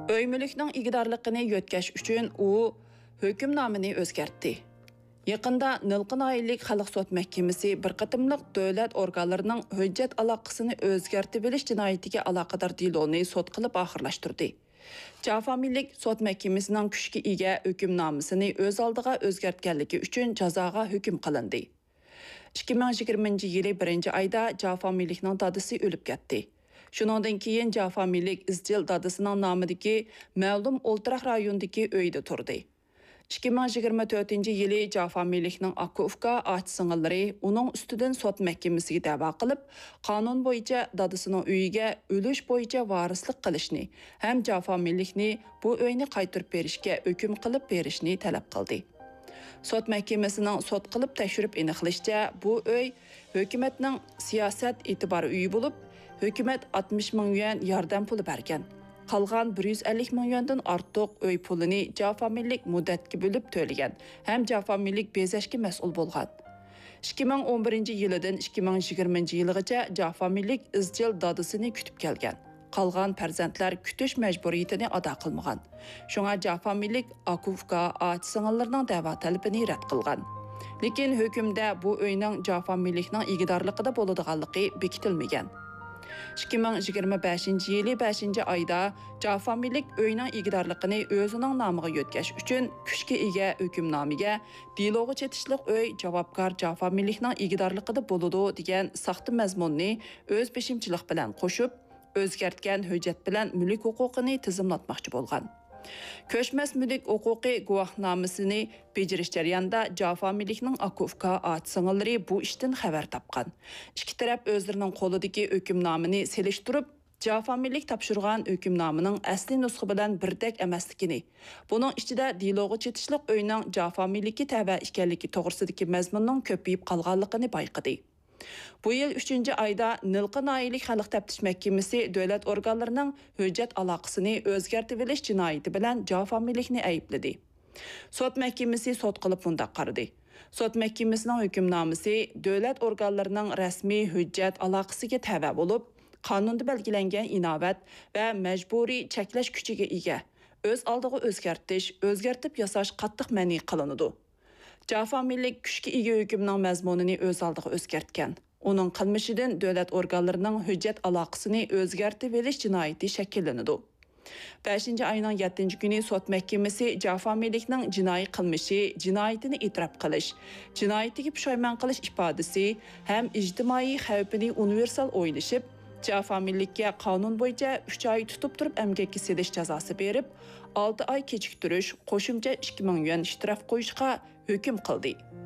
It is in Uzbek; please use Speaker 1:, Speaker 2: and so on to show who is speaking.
Speaker 1: Öy mülkning igidorligini yötkash uchun u hukmnomani o'zgartdi. Yaqında Nilqin aylik xalq sot mahkamasi bir qatimliq davlat organlarining hujjat aloqasini o'zgartib bilish jinoyatiga aloqador deloni sot qilib oxirlashtirdi. Jafomillik sot mahkamasining kuchga ega hukmnomasini o'z oldiga o'zgartganligi uchun jazoga hukm qilindi. 2020 yili 1-oyda Jafomillikning dadisi o'lib ketdi. Shuningdan keyin Jafomillik izchil dadisining nomidagi ma'lum o'ltiraq rayondagi uyda turdi. 2024 yili Jafomillikning Akufka ot-singillari uning ustidan sot mahkamasiga da'vo qilib, qonun bo'yicha dadisining uyiga o'lish bo'yicha varislik qilishni ham Jafomillikni bu uyni qaytarib berishga hukm qilib berishni talab qildi. Sot mahkamasining sot qilib tekshirib aniqlashicha, bu uy hukumatning siyosat e'tibori uyi bo'lib, hukumat 60 ming yuan yordam puli bergan. Qolgan 150 ming yuandan ortiq uy pulini Jafomillik muddatga bo'lib to'lagan, ham Jafomillik bezashga mas'ul bo'lgan. 2011-yildan 2020-yilgacha Jafomillik izchil dadisini kutib kelgan. Qolgan farzandlar kutish majburiyatini ado qilmagan. Shunga Jafomillik Akufka ot-singillarining da'vo talabini rad qilgan. Lekin hukmda bu uyning Jafomillikning igidorligida bo'ladiganligi bekitilmagan. 2025-yili 5-oyda Jafomillik uyning igidorligini o'zining nomiga yetkash uchun kuchga ega hukmnomiga deloga chetishliq uy javobgar Jafomillikning igidorligida bo'ladi degan saxta mazmunni o'z beshimchilik bilan qo'shib, o'zgartgan hujjat bilan mulk huquqini tizimlatmoqchi bo'lgan. Ko'chmas mulk huquqi guvohnomasini bejirish jarayonida Jafomillikning Akufka ot-singillari bu ishdan xabar topgan. Ikki taraf o'zlarining qo'lidagi hukmnomani selishtirib, Jafomillik topshirgan hukmnomining asli nusxa bilan birdek emasligini, buning ichida deloga chetishliq uyning Jafomillikka tava ekanligi to'g'risidagi mazmunning ko'payib qolganligini bayqadi. Bu yil 3-oyda Nilqin aylik xalq taftish mahkamasi davlat organlarining hujjat aloqasini o'zgartib bilish jinoyati bilan Jafomillikni aybladi. Sot mahkamasi sot qilib bunda qaradi. Sot mahkamasining hukmnomasi davlat organlarining rasmiy hujjat aloqasiga tava bo'lib, qonunda belgilangan inovat va majburiy cheklash kuchiga ega. O'z oldiga o'zgartish, o'zgartib yasash qattiq ma'ni qilinadi. Jafomillik kuchga ega hukmning mazmunini o'z oldiga o'zgartgan. Uning qilmishidan davlat organlarining hujjat aloqasini o'zgartib bilish jinoyati shakllanadi. 5-oyning 7-kuni sot mahkamasi Jafomillikning jinoiy qilmishi, jinoyatini e'tirof qilish, jinoyatiga pushaymon qilish ifodasi ham ijtimoiy xavfini universal o'ylashib, Jafomillikka qonun bo'yicha 3 oy tutib turib emgakka selish jazosi berib, 6 oy kechiktirish, qo'shimcha 2000 yuan ishtirof qo'yishga hukm qildi.